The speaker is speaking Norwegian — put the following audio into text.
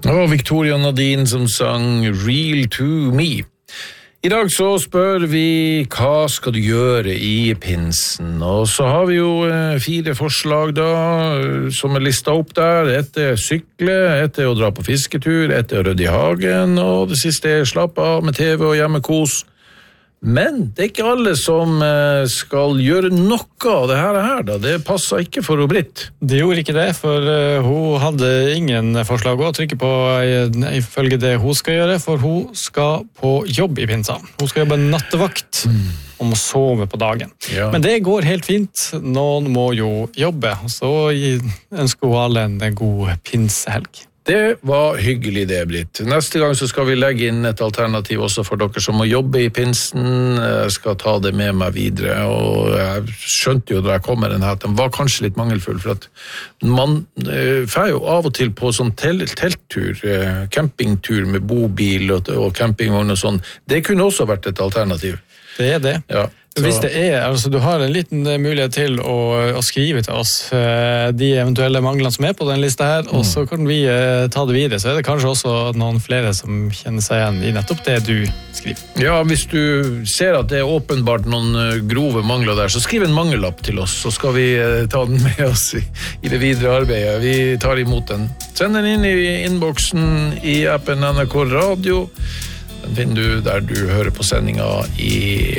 Og Victoria Nadine som sang Real to Me. I dag så spør vi hva skal du gjøre i pinsen, og så har vi jo 4 forslag da som listet opp der. Et sykle, et å dra på fisketur, et å rydde i hagen, og det siste slappe av med TV og hjemmekos. Men det ikke alle som skal gjøre noe av det her da. Det passer ikke for Britt. Det gjorde ikke det, for hun hadde ingen forslag å trykke på ifølge det hun skal gjøre, for hun skal på jobb i pinsa. Hun skal jobbe nattevakt om å sove på dagen. Ja. Men det går helt fint. Noen må jo jobbe, så ønsker hun alle en god pinsehelg. Det var hyggelig det, Britt. Neste gang så skal vi legge inn et alternativ også for dere som må jobbe i pinsen. Jeg skal ta det med meg videre, og jeg skjønte jo da jeg kom med den her at den var kanskje litt mangelfull, for at man fer jo av og til på sånn telttur, campingtur med bobil og campingvogn og sånn. Det kunne også vært et alternativ. Det det. Ja. Hvis det altså du har en liten mulighet til å skrive til oss de eventuelle manglene som på den lista her, og så kan vi ta det videre, så det kanskje også noen flere som kjenner seg igjen i nettopp det du skriver. Ja, hvis du ser at det åpenbart noen grove mangler der, så skriv en mangellapp til oss, så skal vi ta den med oss i det videre arbeidet. Vi tar imot den. Send den inn i innboksen i appen NRK Radio. Den finner du der du hører på sendinga i